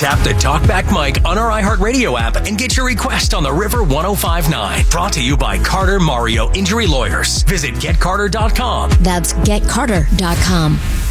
Tap the Talkback mic on our iHeartRadio app and get your request on the River 1059. Brought to you by Carter Mario Injury Lawyers. Visit getcarter.com. That's getcarter.com.